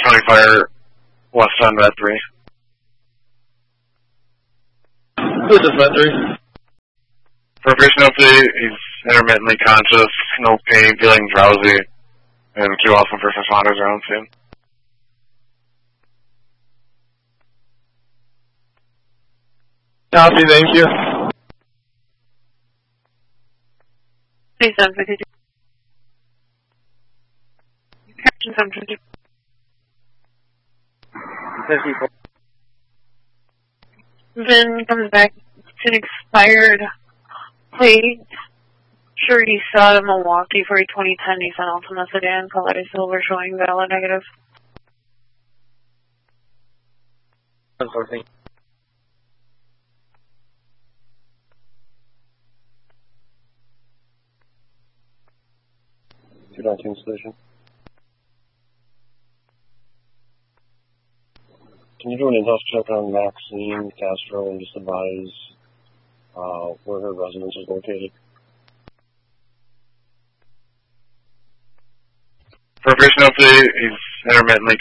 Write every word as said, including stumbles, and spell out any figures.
County Fire, west on Med three. This is Med three. For a patient update, he's intermittently conscious, no pain, feeling drowsy, and queue off some first responders around soon. Copy, thank you. Please don't forget to... Captain seven twenty. fifty-four. Then comes back to an expired plate. Sure, he saw a Milwaukee for a twenty ten Nissan Altima sedan, color silver, showing valid negative. Unfortunately. two nineteen solution. Can you do an in-house check on Maxine Castro and just advise uh, where her residence is located? For a patient update, he's intermittently